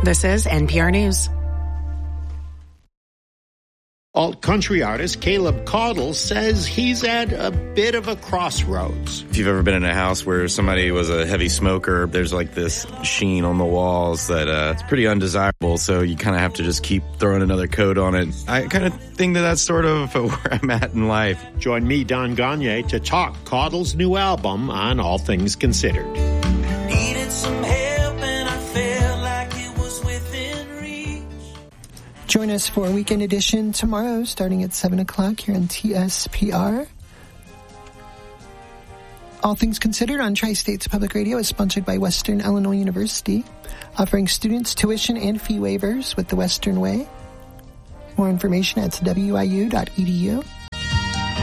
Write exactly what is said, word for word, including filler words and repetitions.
This is N P R News. Alt-country artist Caleb Caudle says he's at a bit of a crossroads. If you've ever been in a house where somebody was a heavy smoker, there's like this sheen on the walls that uh, it's pretty undesirable, so you kind of have to just keep throwing another coat on it. I kind of think that that's sort of where I'm at in life. Join me, Don Gagne, to talk Caudle's new album on All Things Considered. Needed some help and I felt like it was within reach. Join us for a weekend edition tomorrow, starting at seven o'clock here on T S P R. All Things Considered on Tri-States Public Radio is sponsored by Western Illinois University, offering students tuition and fee waivers with the Western Way. More information at W I U dot E D U.